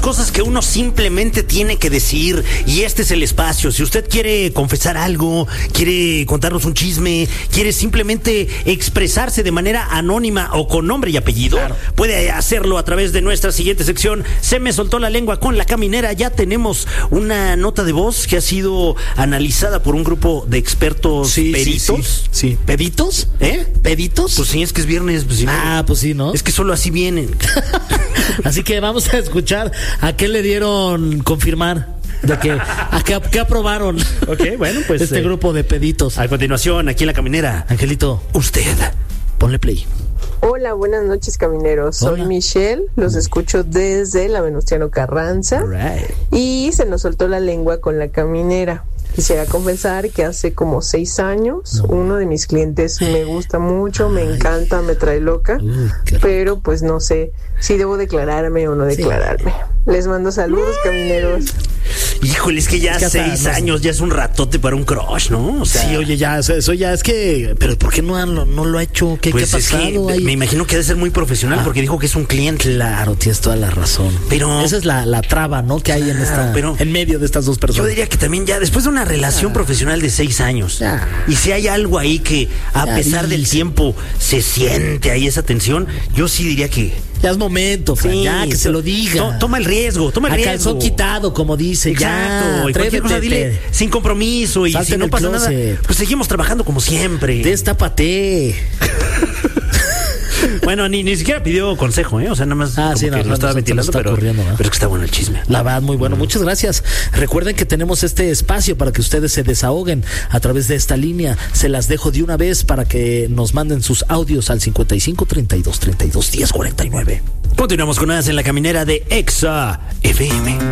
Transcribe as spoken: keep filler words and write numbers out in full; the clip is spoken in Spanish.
cosas que uno simplemente tiene que decir, y este es el espacio. Si usted quiere confesar algo, quiere contarnos un chisme, quiere simplemente expresarse de manera anónima o con nombre y apellido, claro, puede hacerlo a través de nuestra siguiente sección. Se me soltó la lengua con la caminera. Ya tenemos una nota de voz que ha sido analizada por un grupo de expertos sí, peritos. Sí, sí, sí. ¿Peditos? ¿Eh? ¿Peditos? Pues sí, es que es viernes. Pues, sí, ah, pues sí, ¿no? Es que solo así vienen. Así que vamos a escuchar a qué le dieron confirmar. De que, a qué, a qué aprobaron. Ok, bueno, pues este eh, grupo de peditos. A continuación, aquí en la caminera. Angelito, usted, ponle play. Hola, buenas noches, camineros. Hola. Soy Michelle, los escucho desde la Venustiano Carranza. Right. Y se nos soltó la lengua con la caminera. Quisiera confesar que hace como seis años no. uno de mis clientes me gusta mucho, me Ay. encanta, me trae loca, Uy, pero pues no sé si debo declararme o no declararme. Sí. Les mando saludos, camineros. Híjole, es que ya es que seis hasta, años, no sé. Ya es un ratote para un crush, ¿no? O sea, sí, oye, ya, eso ya es que... ¿Pero por qué no, no, no lo ha hecho? ¿Qué, pues ¿qué ha pasado es que ahí? Me imagino que debe ser muy profesional ah, porque dijo que es un cliente. Claro, tienes toda la razón. Pero... esa es la, la traba, ¿no? Que hay claro, en esta... Pero, en medio de estas dos personas. Yo diría que también ya, después de una relación ah, profesional de seis años, ah, y si hay algo ahí que a ya, pesar dice. del tiempo se siente ahí esa tensión, yo sí diría que... Ya es momento, Fran, sí, ya que se lo diga. To, toma el riesgo, toma el a riesgo. Calzón quitado, como dice. Exacto. Ya, y cualquier cosa dile sin compromiso. Y Salte si no pasa closet. nada, pues seguimos trabajando como siempre. Destápate. Bueno, ni, ni siquiera pidió consejo, ¿eh? O sea, nada más ah, como sí, que no, lo no, estaba no, ventilando, está pero, corriendo, ¿no? pero es que está bueno el chisme. La verdad, muy bueno. Mm. Muchas gracias. Recuerden que tenemos este espacio para que ustedes se desahoguen a través de esta línea. Se las dejo de una vez para que nos manden sus audios al cincuenta y cinco, treinta y dos, treinta y dos, diez, cuarenta y nueve. Continuamos con más en la caminera de Exa F M.